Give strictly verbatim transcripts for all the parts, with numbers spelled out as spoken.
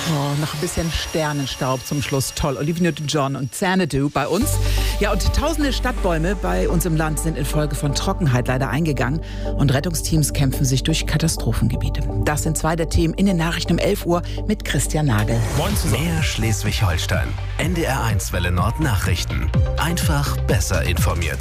Oh, noch ein bisschen Sternenstaub zum Schluss. Toll. Olivia Newton-John und Xanadu bei uns. Ja, und tausende Stadtbäume bei uns im Land sind infolge von Trockenheit leider eingegangen. Und Rettungsteams kämpfen sich durch Katastrophengebiete. Das sind zwei der Themen in den Nachrichten um elf Uhr mit Christian Nagel. Moin zusammen. Mehr Schleswig-Holstein. N D R eins Welle Nord Nachrichten. Einfach besser informiert.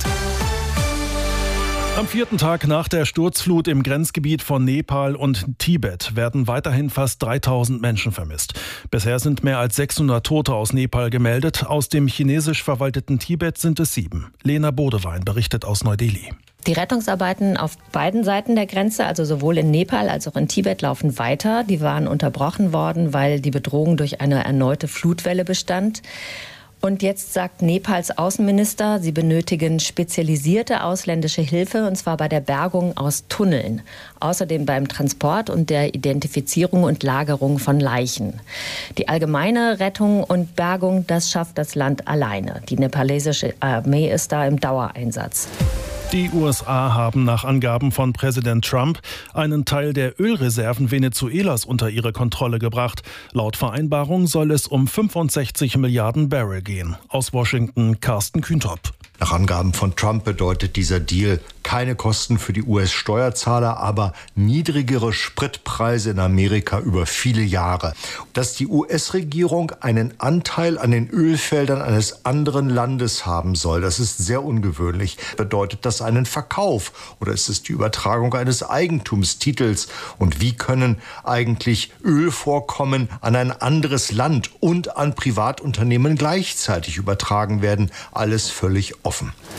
Am vierten Tag nach der Sturzflut im Grenzgebiet von Nepal und Tibet werden weiterhin fast dreitausend Menschen vermisst. Bisher sind mehr als sechshundert Tote aus Nepal gemeldet. Aus dem chinesisch verwalteten Tibet sind es sieben. Lena Bodewein berichtet aus Neu-Delhi. Die Rettungsarbeiten auf beiden Seiten der Grenze, also sowohl in Nepal als auch in Tibet, laufen weiter. Die waren unterbrochen worden, weil die Bedrohung durch eine erneute Flutwelle bestand. Und jetzt sagt Nepals Außenminister, sie benötigen spezialisierte ausländische Hilfe, und zwar bei der Bergung aus Tunneln. Außerdem beim Transport und der Identifizierung und Lagerung von Leichen. Die allgemeine Rettung und Bergung, das schafft das Land alleine. Die nepalesische Armee ist da im Dauereinsatz. Die U S A haben nach Angaben von Präsident Trump einen Teil der Ölreserven Venezuelas unter ihre Kontrolle gebracht. Laut Vereinbarung soll es um fünfundsechzig Milliarden Barrel gehen. Aus Washington Carsten Kühntop. Nach Angaben von Trump bedeutet dieser Deal keine Kosten für die U S-Steuerzahler, aber niedrigere Spritpreise in Amerika über viele Jahre. Dass die U S-Regierung einen Anteil an den Ölfeldern eines anderen Landes haben soll, das ist sehr ungewöhnlich. Bedeutet das einen Verkauf oder ist es die Übertragung eines Eigentumstitels? Und wie können eigentlich Ölvorkommen an ein anderes Land und an Privatunternehmen gleichzeitig übertragen werden? Alles völlig offen.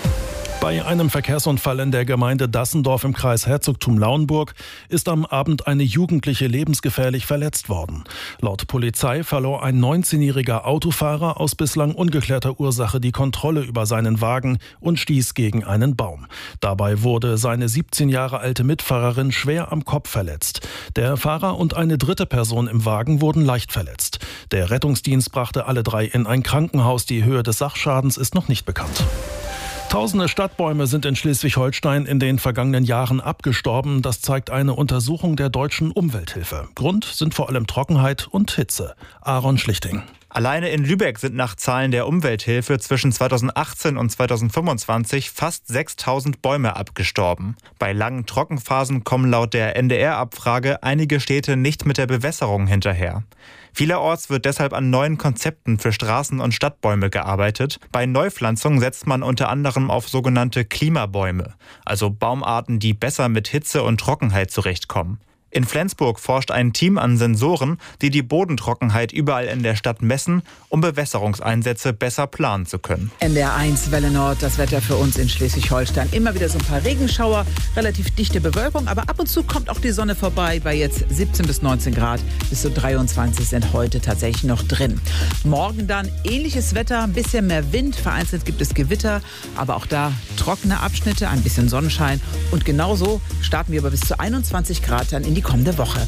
Bei einem Verkehrsunfall in der Gemeinde Dassendorf im Kreis Herzogtum Lauenburg ist am Abend eine Jugendliche lebensgefährlich verletzt worden. Laut Polizei verlor ein neunzehnjähriger Autofahrer aus bislang ungeklärter Ursache die Kontrolle über seinen Wagen und stieß gegen einen Baum. Dabei wurde seine siebzehn Jahre alte Mitfahrerin schwer am Kopf verletzt. Der Fahrer und eine dritte Person im Wagen wurden leicht verletzt. Der Rettungsdienst brachte alle drei in ein Krankenhaus. Die Höhe des Sachschadens ist noch nicht bekannt. Tausende Stadtbäume sind in Schleswig-Holstein in den vergangenen Jahren abgestorben. Das zeigt eine Untersuchung der Deutschen Umwelthilfe. Grund sind vor allem Trockenheit und Hitze. Aaron Schlichting. Alleine in Lübeck sind nach Zahlen der Umwelthilfe zwischen zweitausendachtzehn und zweitausendfünfundzwanzig fast sechstausend Bäume abgestorben. Bei langen Trockenphasen kommen laut der N D R-Abfrage einige Städte nicht mit der Bewässerung hinterher. Vielerorts wird deshalb an neuen Konzepten für Straßen- und Stadtbäume gearbeitet. Bei Neupflanzungen setzt man unter anderem auf sogenannte Klimabäume, also Baumarten, die besser mit Hitze und Trockenheit zurechtkommen. In Flensburg forscht ein Team an Sensoren, die die Bodentrockenheit überall in der Stadt messen, um Bewässerungseinsätze besser planen zu können. N D R eins Welle Nord, das Wetter für uns in Schleswig-Holstein. Immer wieder so ein paar Regenschauer, relativ dichte Bewölkung, aber ab und zu kommt auch die Sonne vorbei bei jetzt siebzehn bis neunzehn Grad. Bis zu dreiundzwanzig sind heute tatsächlich noch drin. Morgen dann ähnliches Wetter, ein bisschen mehr Wind, vereinzelt gibt es Gewitter, aber auch da trockene Abschnitte, ein bisschen Sonnenschein. Und genauso starten wir aber bis zu einundzwanzig Grad dann in die kommende Woche.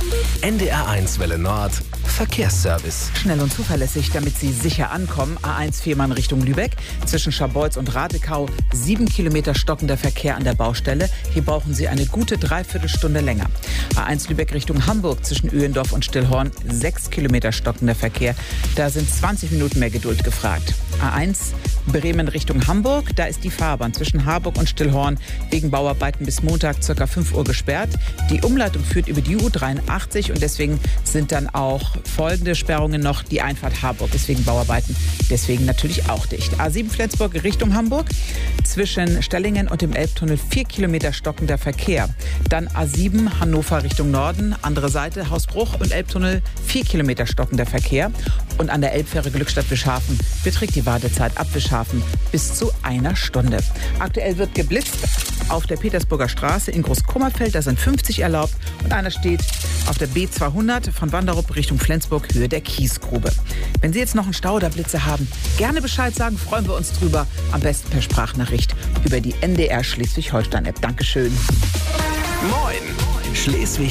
N D R eins Welle Nord Verkehrsservice. Schnell und zuverlässig, damit Sie sicher ankommen. A eins Fehmarn Richtung Lübeck. Zwischen Scharbeutz und Radekau sieben Kilometer stockender Verkehr an der Baustelle. Hier brauchen Sie eine gute Dreiviertelstunde länger. A eins Lübeck Richtung Hamburg zwischen Öhendorf und Stillhorn sechs Kilometer stockender Verkehr. Da sind zwanzig Minuten mehr Geduld gefragt. A eins Bremen Richtung Hamburg. Da ist die Fahrbahn zwischen Harburg und Stillhorn wegen Bauarbeiten bis Montag ca. fünf Uhr gesperrt. Die Umleitung führt über die U dreiundachtzig und deswegen sind dann auch folgende Sperrungen noch. Die Einfahrt Harburg ist wegen Bauarbeiten deswegen natürlich auch dicht. A sieben Flensburg Richtung Hamburg. Zwischen Stellingen und dem Elbtunnel vier Kilometer stockender Verkehr. Dann A sieben Hannover Richtung Norden. Andere Seite Hausbruch und Elbtunnel vier Kilometer stockender Verkehr. Und an der Elbfähre Glückstadt-Wischhafen beträgt die Wartezeit ab Wischhafen bis zu einer Stunde. Aktuell wird geblitzt auf der Petersburger Straße in Großkummerfeld. Da sind fünfzig erlaubt und einer steht auf der B zweihundert von Wanderup Richtung Flensburg, Höhe der Kiesgrube. Wenn Sie jetzt noch einen Stau oder Blitze haben, gerne Bescheid sagen, freuen wir uns drüber. Am besten per Sprachnachricht über die N D R Schleswig-Holstein-App. Dankeschön. Moin Schleswig